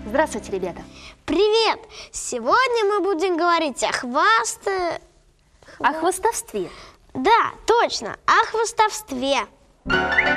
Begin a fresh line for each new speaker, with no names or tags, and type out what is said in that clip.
Здравствуйте, ребята.
Привет! Сегодня мы будем говорить о
О хвастовстве.
Да, точно, о хвастовстве.